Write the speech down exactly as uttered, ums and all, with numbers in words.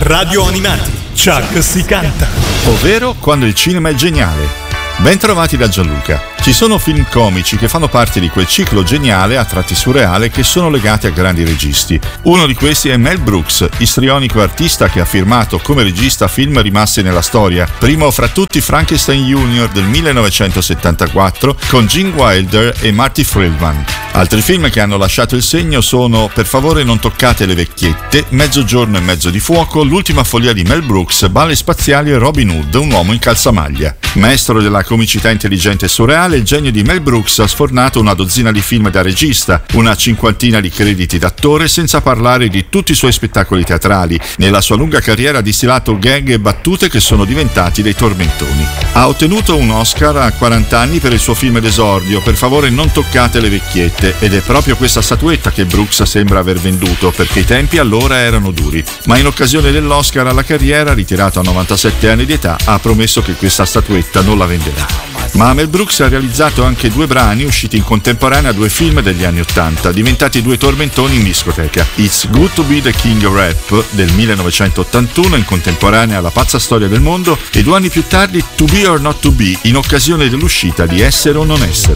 Radio Animati, Chuck si canta. Ovvero quando il cinema è geniale. Ben trovati da Gianluca. Ci sono film comici che fanno parte di quel ciclo geniale, a tratti surreale, che sono legati a grandi registi. Uno di questi è Mel Brooks, istrionico artista che ha firmato come regista film rimasti nella storia. Primo fra tutti Frankenstein Junior del millenovecentosettantaquattro con Gene Wilder e Marty Friedman. Altri film che hanno lasciato il segno sono Per favore non toccate le vecchiette, Mezzogiorno e mezzo di fuoco, L'ultima follia di Mel Brooks, Balle spaziali e Robin Hood, un uomo in calzamaglia. Maestro della comicità intelligente e surreale, il genio di Mel Brooks ha sfornato una dozzina di film da regista, una cinquantina di crediti d'attore, senza parlare di tutti i suoi spettacoli teatrali. Nella sua lunga carriera ha distillato gag e battute che sono diventati dei tormentoni. Ha ottenuto un Oscar a quaranta anni per il suo film d'esordio, Per favore non toccate le vecchiette, ed è proprio questa statuetta che Brooks sembra aver venduto, perché i tempi allora erano duri. Ma in occasione dell'Oscar alla carriera, ritirato a novantasette anni di età, ha promesso che questa statuetta non la venderà. Ma Mel Brooks ha realizzato anche due brani usciti in contemporanea a due film degli anni ottanta, diventati due tormentoni in discoteca. It's Good to Be the King of Rap del millenovecentottantuno, in contemporanea alla Pazza storia del mondo, e due anni più tardi To Be or Not to Be, in occasione dell'uscita di Essere o non essere.